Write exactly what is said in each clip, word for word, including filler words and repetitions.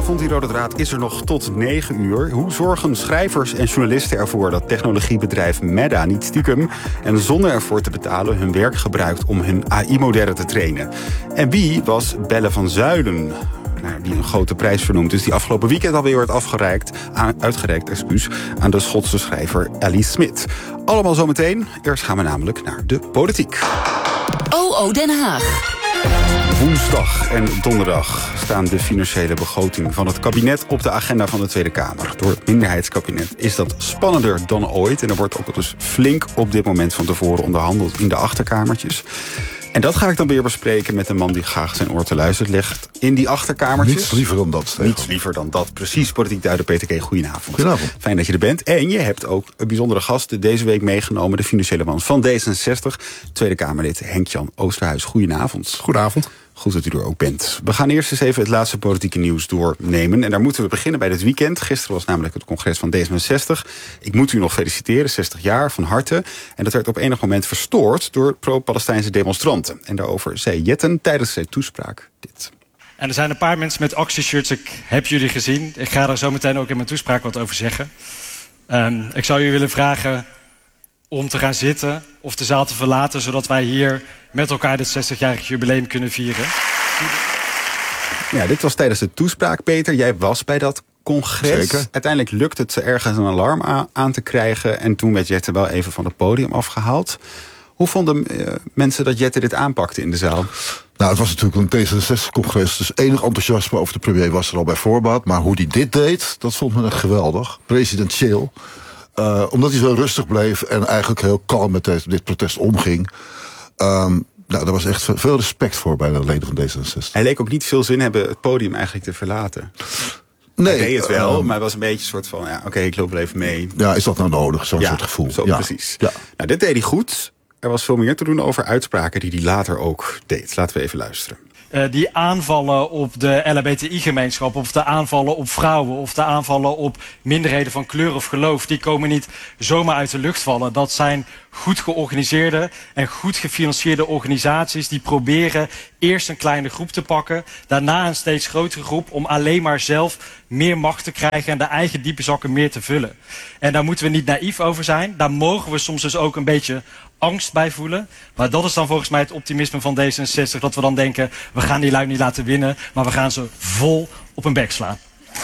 Goedenavond, die Rode Draad is er nog tot negen uur. Hoe zorgen schrijvers en journalisten ervoor dat technologiebedrijf Meta niet stiekem en zonder ervoor te betalen hun werk gebruikt om hun A I-modellen te trainen? En wie was Belle van Zuilen, nou, die een grote prijs vernoemd is, die afgelopen weekend alweer werd afgereikt, aan, uitgereikt excuus, aan de Schotse schrijver Ellie Smith? Allemaal zometeen. Eerst gaan we namelijk naar de politiek. O O Den Haag. Woensdag en donderdag staan de financiële begroting van het kabinet op de agenda van de Tweede Kamer. Door het minderheidskabinet is dat spannender dan ooit. En er wordt ook dus flink op dit moment van tevoren onderhandeld in de achterkamertjes. En dat ga ik dan weer bespreken met een man die graag zijn oor te luisteren legt in die achterkamertjes. Niets liever dan dat. Stefan. Niets liever dan dat. Precies, politiek duider Peter K. Goedenavond. Goedenavond. Fijn dat je er bent. En je hebt ook een bijzondere gast deze week meegenomen. De financiële man van D zesenzestig, Tweede Kamerlid Henk-Jan Oosterhuis. Goedenavond. Goedenavond. Goed dat u er ook bent. We gaan eerst eens even het laatste politieke nieuws doornemen. En daar moeten we beginnen bij dit weekend. Gisteren was namelijk het congres van D zesenzestig. Ik moet u nog feliciteren, zestig jaar, van harte. En dat werd op enig moment verstoord door pro-Palestijnse demonstranten. En daarover zei Jetten tijdens zijn toespraak dit. En er zijn een paar mensen met actieshirts. Ik heb jullie gezien. Ik ga er zo meteen ook in mijn toespraak wat over zeggen. Um, ik zou jullie willen vragen om te gaan zitten of de zaal te verlaten, zodat wij hier met elkaar dit zestigjarig jubileum kunnen vieren. Ja, dit was tijdens de toespraak, Peter. Jij was bij dat congres. Zeker. Uiteindelijk lukt het ergens een alarm aan te krijgen. En toen werd Jette wel even van het podium afgehaald. Hoe vonden uh, mensen dat Jette dit aanpakte in de zaal? Nou, het was natuurlijk een D zesenzestig-congres, dus enig enthousiasme over de premier was er al bij voorbaat. Maar hoe hij dit deed, dat vond men echt geweldig. Presidentieel. Uh, omdat hij zo rustig bleef en eigenlijk heel kalm met dit, dit protest omging. Um, nou, daar was echt veel respect voor bij de leden van D zesenzestig. Hij leek ook niet veel zin hebben het podium eigenlijk te verlaten. Nee, hij deed het wel, uh, maar het was een beetje een soort van, ja, oké, okay, ik loop wel even mee. Ja, is dat nou nodig, zo'n ja, soort gevoel? Zo, ja, precies. Ja. Nou, dit deed hij goed. Er was veel meer te doen over uitspraken die hij later ook deed. Laten we even luisteren. Uh, die aanvallen op de L H B T I-gemeenschap, of de aanvallen op vrouwen, of de aanvallen op minderheden van kleur of geloof, die komen niet zomaar uit de lucht vallen. Dat zijn goed georganiseerde en goed gefinancierde organisaties die proberen eerst een kleine groep te pakken, daarna een steeds grotere groep om alleen maar zelf meer macht te krijgen en de eigen diepe zakken meer te vullen. En daar moeten we niet naïef over zijn. Daar mogen we soms dus ook een beetje angst bij voelen. Maar dat is dan volgens mij het optimisme van D zesenzestig. Dat we dan denken, we gaan die lui niet laten winnen, maar we gaan ze vol op hun bek slaan.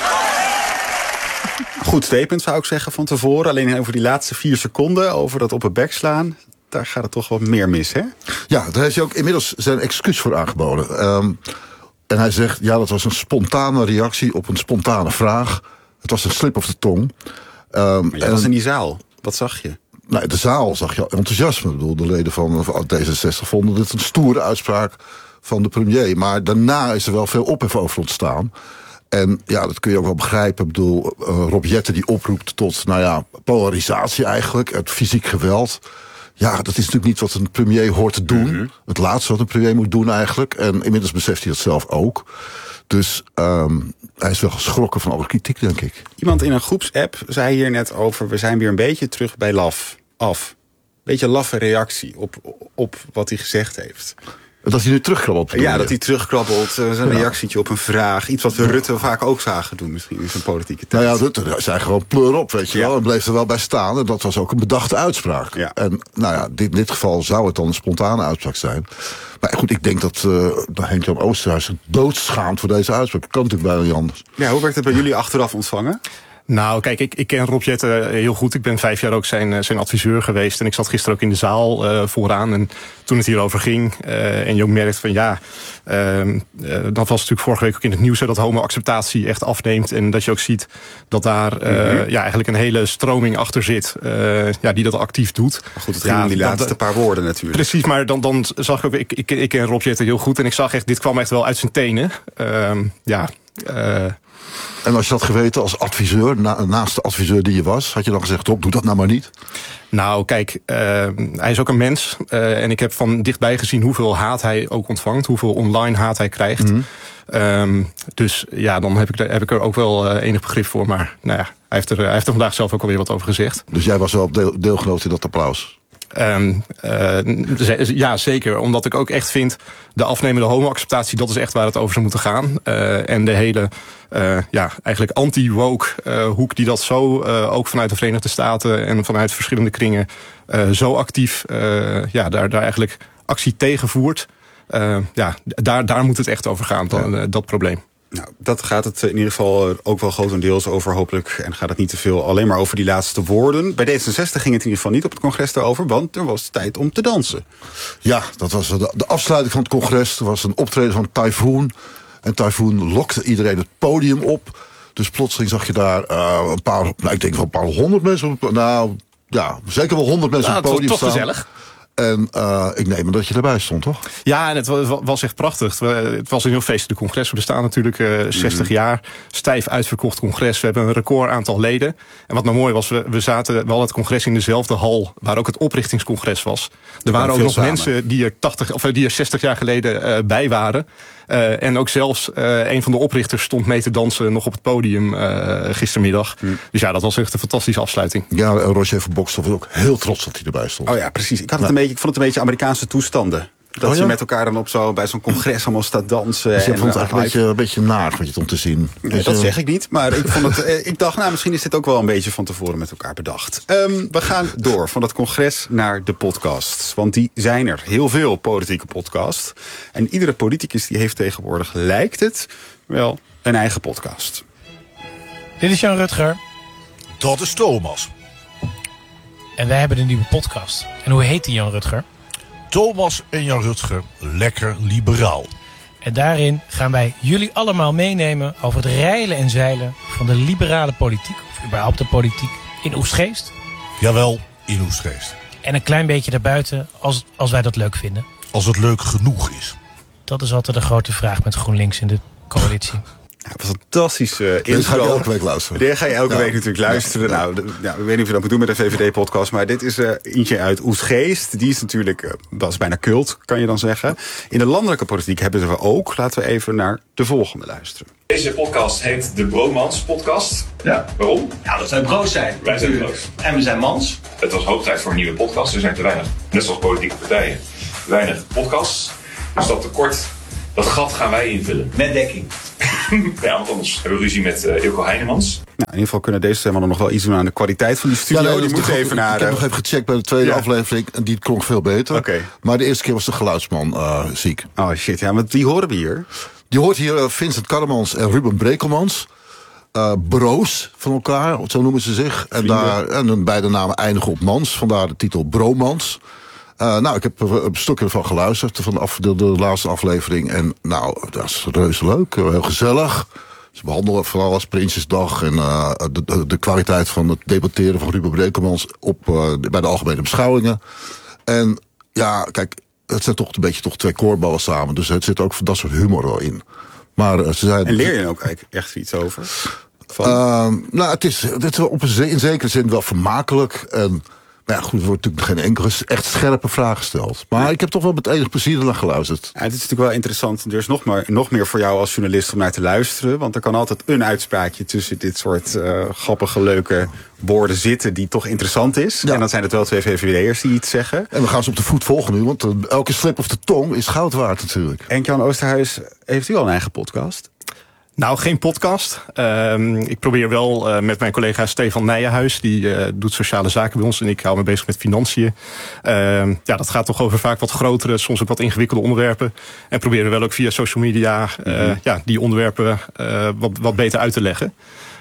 Goed statement zou ik zeggen van tevoren. Alleen over die laatste vier seconden, over dat op een bek slaan, daar gaat het toch wat meer mis, hè? Ja, daar heeft hij ook inmiddels zijn excuus voor aangeboden. Um, en hij zegt, ja, dat was een spontane reactie op een spontane vraag. Het was een slip of de tong. Um, maar jij was in die zaal. Wat zag je? Nou, de zaal zag je enthousiasme. Ik bedoel, de leden van, van D zesenzestig vonden dit een stoere uitspraak van de premier. Maar daarna is er wel veel ophef over ontstaan. En ja, dat kun je ook wel begrijpen. Ik bedoel, uh, Rob Jetten die oproept tot, nou ja, polarisatie eigenlijk. Het fysiek geweld. Ja, dat is natuurlijk niet wat een premier hoort te doen. Mm-hmm. Het laatste wat een premier moet doen eigenlijk. En inmiddels beseft hij dat zelf ook. Dus um, hij is wel geschrokken van alle kritiek, denk ik. Iemand in een groepsapp zei hier net over, we zijn weer een beetje terug bij laf. Af. Beetje laffe reactie op, op wat hij gezegd heeft. Dat hij nu terugkrabbelt. Ja, dat hij terugkrabbelt. Zijn ja. reactietje op een vraag. Iets wat we Rutte vaak ook zagen doen misschien in zijn politieke tijd. Nou ja, Rutte zei gewoon pleur op, weet je ja. wel. En bleef er wel bij staan. En dat was ook een bedachte uitspraak. Ja. En nou ja, dit, in dit geval zou het dan een spontane uitspraak zijn. Maar goed, ik denk dat uh, Henk-Jan Oosterhuis doodschaamt voor deze uitspraak. Dat kan natuurlijk bijna niet anders. Ja, hoe werd het bij jullie achteraf ontvangen? Nou, kijk, ik, ik ken Rob Jetten heel goed. Ik ben vijf jaar ook zijn, zijn adviseur geweest. En ik zat gisteren ook in de zaal uh, vooraan. En toen het hierover ging, uh, en je ook merkt van ja, uh, uh, dat was natuurlijk vorige week ook in het nieuws, hè, dat homo-acceptatie echt afneemt. En dat je ook ziet dat daar uh, mm-hmm. ja, eigenlijk een hele stroming achter zit, uh, ja, die dat actief doet. Maar goed, het ging ja, om die laatste dat, paar woorden natuurlijk. Precies, maar dan, dan zag ik ook, ik, ik, ik ken Rob Jetten heel goed. En ik zag echt, dit kwam echt wel uit zijn tenen. Uh, ja, uh, En als je dat geweten als adviseur, na, naast de adviseur die je was, had je dan gezegd, Rob, doe dat nou maar niet? Nou, kijk, uh, hij is ook een mens. Uh, en ik heb van dichtbij gezien hoeveel haat hij ook ontvangt. Hoeveel online haat hij krijgt. Mm-hmm. Um, dus ja, dan heb ik, heb ik er ook wel uh, enig begrip voor. Maar nou ja, hij heeft, er, hij heeft er vandaag zelf ook alweer wat over gezegd. Dus jij was wel deel, deelgenoot in dat applaus? Um, uh, ja, zeker. Omdat ik ook echt vind, de afnemende homo-acceptatie, dat is echt waar het over zou moeten gaan. Uh, en de hele, uh, ja, eigenlijk anti-woke uh, hoek die dat zo, uh, ook vanuit de Verenigde Staten en vanuit verschillende kringen, uh, zo actief, uh, ja, daar, daar eigenlijk actie tegen voert. Uh, ja, daar, daar moet het echt over gaan, dan, uh, dat probleem. Nou, dat gaat het in ieder geval ook wel grotendeels over, hopelijk. En gaat het niet te veel alleen maar over die laatste woorden. Bij D zesenzestig ging het in ieder geval niet op het congres daarover, want er was tijd om te dansen. Ja, dat was de, de afsluiting van het congres. Er was een optreden van Typhoon. En Typhoon lokte iedereen het podium op. Dus plotseling zag je daar uh, een paar, nou, ik denk wel een paar honderd mensen. Op, nou, ja, zeker wel honderd mensen nou, op het podium toch staan. Gezellig. En uh, ik neem aan dat je erbij stond, toch? Ja, en het was echt prachtig. Het was een heel feestelijk congres. We staan natuurlijk uh, zestig mm. jaar. Stijf uitverkocht congres. We hebben een record aantal leden. En wat nou mooi was, we, we zaten we hadden het congres in dezelfde hal waar ook het oprichtingscongres was. Er waren ook nog samen. mensen die er, tachtig, of die er zestig jaar geleden uh, bij waren. Uh, en ook zelfs uh, een van de oprichters stond mee te dansen nog op het podium uh, gistermiddag. Mm. Dus ja, dat was echt een fantastische afsluiting. Ja, Roger van Bokstel was ook heel trots dat hij erbij stond. Oh ja, precies. Ik, had het een beetje, ik vond het een beetje Amerikaanse toestanden. Dat oh ja? je met elkaar dan op zo bij zo'n congres allemaal staat dansen. Dus je en vond het eigenlijk een beetje, een beetje naar wat je het om te zien. Nee, dus dat uh... zeg ik niet. Maar ik, vond het, ik dacht, nou, misschien is dit ook wel een beetje van tevoren met elkaar bedacht. Um, we gaan door van het congres naar de podcasts. Want die zijn er. Heel veel politieke podcasts. En iedere politicus die heeft tegenwoordig, lijkt het, wel een eigen podcast. Dit is Jan Rutger. Dat is Thomas. En wij hebben een nieuwe podcast. En hoe heet die, Jan Rutger? Thomas en Jan Rutger, lekker liberaal. En daarin gaan wij jullie allemaal meenemen over het reilen en zeilen van de liberale politiek, of überhaupt de politiek, in Oegstgeest. Jawel, in Oegstgeest. En een klein beetje daarbuiten, als, als wij dat leuk vinden. Als het leuk genoeg is. Dat is altijd de grote vraag met GroenLinks in de coalitie. Ja, wat een fantastische intro. Dit ga je elke week luisteren. Dit ga je elke ja. week natuurlijk luisteren. Ja. Nou, de, nou, ik weet niet of je dat moet doen met een V V D-podcast, maar dit is uh, eentje uit Oegstgeest. Die is natuurlijk, uh, dat is bijna cult, kan je dan zeggen. In de landelijke politiek hebben we ook. Laten we even naar de volgende luisteren. Deze podcast heet de Bromans podcast. Ja. Waarom? Ja, dat wij broos zijn. Wij zijn broos. En we zijn mans. Het was hoog tijd voor een nieuwe podcast. Er zijn te weinig, net zoals politieke partijen, weinig podcasts. Dus dat tekort, dat gat gaan wij invullen. Met dekking. Ja, want anders hebben we ruzie met uh, Ilko Heinemans. Nou, in ieder geval kunnen deze mannen nog wel iets doen aan de kwaliteit van die studio. Ja, nee, die moet even naar. Ik heb nog even gecheckt bij de tweede ja. aflevering en die klonk veel beter. Okay. Maar de eerste keer was de geluidsman uh, ziek. Oh shit, ja, want die horen we hier. Die hoort hier uh, Vincent Karremans en Ruben Brekelmans. Uh, broos van elkaar, zo noemen ze zich. En, daar, en hun beide namen eindigen op mans, vandaar de titel Bromans. Uh, nou, ik heb er een stukje ervan geluisterd, van de, af, de, de laatste aflevering. En nou, dat is reuze leuk, heel gezellig. Ze behandelen vooral als Prinsjesdag en uh, de, de, de kwaliteit van het debatteren van Ruben Brekelmans op, uh, bij de algemene beschouwingen. En ja, kijk, het zijn toch een beetje toch twee koorballen samen. Dus het zit ook van dat soort humor wel in. Maar, uh, ze zijn, en leer je er ook eigenlijk echt iets over? Van? Uh, nou, het is, het is op een, in zekere zin wel vermakelijk. En, maar ja, goed, er wordt natuurlijk geen enkele echt scherpe vraag gesteld. Maar ja. ik heb toch wel met enig plezier ernaar geluisterd. Ja, het is natuurlijk wel interessant. Er is nog, maar, nog meer voor jou als journalist om naar te luisteren. Want er kan altijd een uitspraakje tussen dit soort uh, grappige, leuke woorden zitten die toch interessant is. Ja. En dan zijn het wel twee V V D'ers die iets zeggen. En we gaan ze op de voet volgen nu, want uh, elke slip of de tong is goud waard natuurlijk. Enk-Jan Oosterhuis, heeft u al een eigen podcast? Nou, geen podcast. Um, ik probeer wel uh, met mijn collega Stefan Nijenhuis, die uh, doet sociale zaken bij ons en ik hou me bezig met financiën. Um, ja, dat gaat toch over vaak wat grotere, soms ook wat ingewikkelde onderwerpen. En proberen wel ook via social media uh, mm-hmm. ja, die onderwerpen uh, wat, wat beter uit te leggen.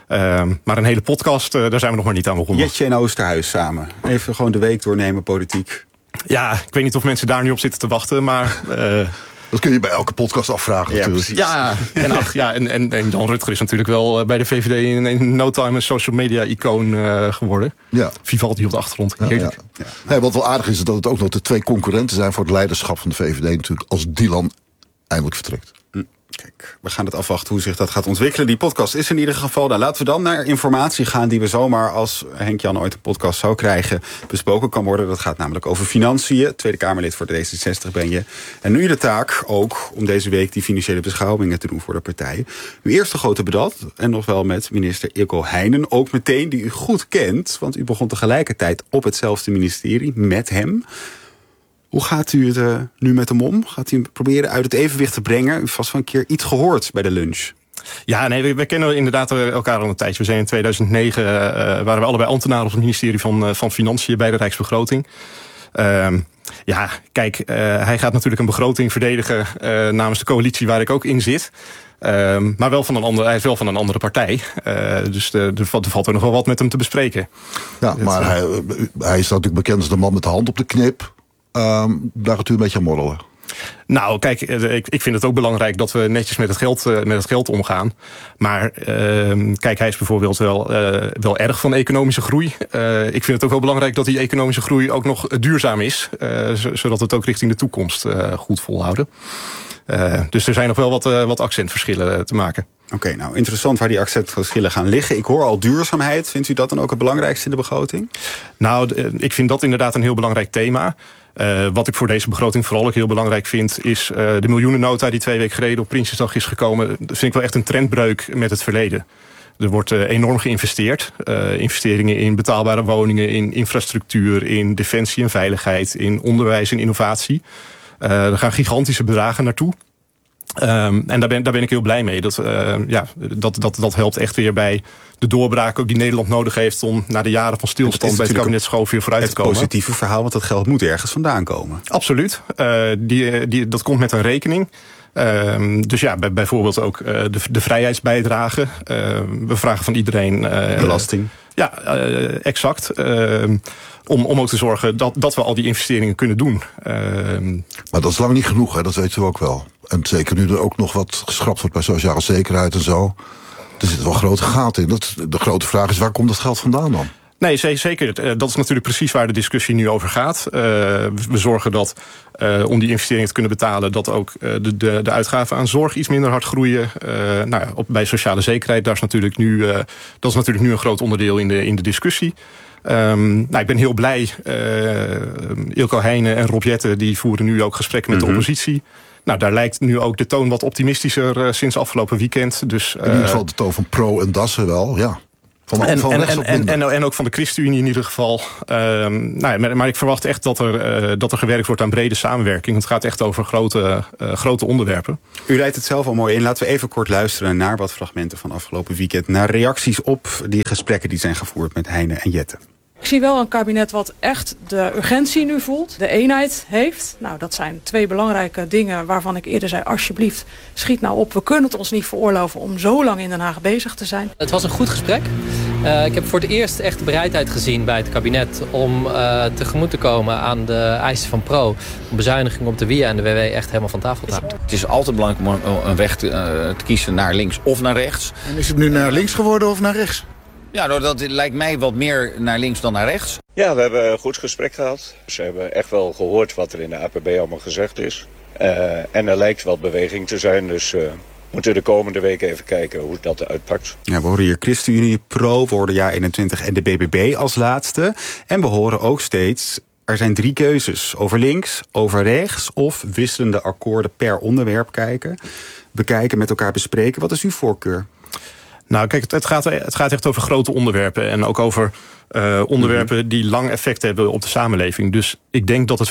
Um, maar een hele podcast, uh, daar zijn we nog maar niet aan begonnen. Jetje en Oosterhuis samen. Even gewoon de week doornemen, politiek. Ja, ik weet niet of mensen daar nu op zitten te wachten, maar Uh, dat kun je bij elke podcast afvragen ja, natuurlijk. Precies. Ja, en, ach, ja en, en, en Jan Rutger is natuurlijk wel bij de V V D in, in no time een social media icoon uh, geworden. Ja. Vivaldi op de achtergrond. Ja, ja. Ja. Nee, wat wel aardig is, is dat het ook nog de twee concurrenten zijn voor het leiderschap van de V V D natuurlijk, als Dylan eindelijk vertrekt. Kijk, we gaan het afwachten hoe zich dat gaat ontwikkelen. Die podcast is in ieder geval. Nou, laten we dan naar informatie gaan die we zomaar, als Henk-Jan ooit een podcast zou krijgen, besproken kan worden. Dat gaat namelijk over financiën. Tweede Kamerlid voor de D zesenzestig ben je. En nu de taak ook om deze week die financiële beschouwingen te doen voor de partij. Uw eerste grote bedat, en nog wel met minister Ilko Heijnen, ook meteen, die u goed kent, want u begon tegelijkertijd op hetzelfde ministerie met hem. Hoe gaat u het uh, nu met hem om? Gaat u hem proberen uit het evenwicht te brengen? U heeft vast wel een keer iets gehoord bij de lunch. Ja, nee, we, we kennen inderdaad elkaar al een tijdje. We zijn in tweeduizend negen, uh, waren we allebei ambtenaren op het ministerie van, uh, van Financiën bij de Rijksbegroting. Uh, ja, kijk, uh, hij gaat natuurlijk een begroting verdedigen uh, namens de coalitie waar ik ook in zit. Uh, maar wel van een andere, hij is wel van een andere partij. Uh, dus de, de, er valt er nog wel wat met hem te bespreken. Ja, maar uh, hij, hij is natuurlijk bekend als de man met de hand op de knip. Um, daar gaat u een beetje aan morrelen. Nou, kijk, ik, ik vind het ook belangrijk dat we netjes met het geld, uh, met het geld omgaan. Maar uh, kijk, hij is bijvoorbeeld wel, uh, wel erg van economische groei. Uh, ik vind het ook wel belangrijk dat die economische groei ook nog duurzaam is. Uh, zodat we het ook richting de toekomst uh, goed volhouden. Uh, dus er zijn nog wel wat, uh, wat accentverschillen te maken. Oké, okay, nou interessant waar die accentverschillen gaan liggen. Ik hoor al duurzaamheid. Vindt u dat dan ook het belangrijkste in de begroting? Nou, ik vind dat inderdaad een heel belangrijk thema. Uh, wat ik voor deze begroting vooral ook heel belangrijk vind, is uh, de miljoenennota die twee weken geleden op Prinsjesdag is gekomen. Dat vind ik wel echt een trendbreuk met het verleden. Er wordt uh, enorm geïnvesteerd. Uh, investeringen in betaalbare woningen, in infrastructuur, in defensie en veiligheid, in onderwijs en innovatie. Uh, er gaan gigantische bedragen naartoe. Um, en daar ben, daar ben ik heel blij mee. Dat, uh, ja, dat, dat, dat helpt echt weer bij de doorbraak ook die Nederland nodig heeft om na de jaren van stilstand het bij het kabinet Schoof weer vooruit te komen. Het positieve verhaal, want dat geld moet ergens vandaan komen. Absoluut. Uh, die, die, dat komt met een rekening. Uh, dus ja, bij, bijvoorbeeld ook uh, de, de vrijheidsbijdrage. Uh, we vragen van iedereen Uh, Belasting. Ja, uh, exact. Uh, om, om ook te zorgen dat, dat we al die investeringen kunnen doen. Uh, maar dat is lang niet genoeg, hè? Dat weten we ook wel. En zeker nu er ook nog wat geschrapt wordt bij sociale zekerheid en zo. Er zitten wel grote gaten in. Dat, de grote vraag is, waar komt dat geld vandaan dan? Nee, zeker. Dat is natuurlijk precies waar de discussie nu over gaat. Uh, we zorgen dat, uh, om die investeringen te kunnen betalen, dat ook uh, de, de, de uitgaven aan zorg iets minder hard groeien. Uh, nou ja, op, bij sociale zekerheid, daar is natuurlijk nu, uh, dat is natuurlijk nu een groot onderdeel in de, in de discussie. Um, nou, ik ben heel blij. Uh, Ilko Heijnen en Rob Jetten, die voeren nu ook gesprekken met mm-hmm. de oppositie. Nou, daar lijkt nu ook de toon wat optimistischer uh, sinds afgelopen weekend. Dus, uh, in ieder geval de toon van Pro en Dassen wel, ja. Van, en, van en, en, en, en, en ook van de ChristenUnie in ieder geval. Um, nou ja, maar, maar ik verwacht echt dat er, uh, dat er gewerkt wordt aan brede samenwerking. Het gaat echt over grote, uh, grote onderwerpen. U leidt het zelf al mooi in. Laten we even kort luisteren naar wat fragmenten van afgelopen weekend. Naar reacties op die gesprekken die zijn gevoerd met Heijnen en Jetten. Ik zie wel een kabinet wat echt de urgentie nu voelt, de eenheid heeft. Nou, dat zijn twee belangrijke dingen waarvan ik eerder zei, alsjeblieft, schiet nou op. We kunnen het ons niet veroorloven om zo lang in Den Haag bezig te zijn. Het was een goed gesprek. Uh, ik heb voor het eerst echt de bereidheid gezien bij het kabinet om uh, tegemoet te komen aan de eisen van Pro. Om bezuiniging op de W I A en de W W echt helemaal van tafel te houden. Het is altijd belangrijk om een weg te, uh, te kiezen naar links of naar rechts. En is het nu naar links geworden of naar rechts? Ja, nou, dat lijkt mij wat meer naar links dan naar rechts. Ja, we hebben een goed gesprek gehad. Ze hebben echt wel gehoord wat er in de A P B allemaal gezegd is. Uh, en er lijkt wel beweging te zijn, dus uh, we moeten de komende weken even kijken hoe dat uitpakt. Ja, we horen hier ChristenUnie, Pro, we horen Ja eenentwintig en de B B B als laatste. En we horen ook steeds, er zijn drie keuzes. Over links, over rechts of wisselende akkoorden per onderwerp kijken. Bekijken, met elkaar bespreken. Wat is uw voorkeur? Nou, kijk, het gaat, het gaat echt over grote onderwerpen. En ook over uh, onderwerpen die lang effect hebben op de samenleving. Dus ik denk dat het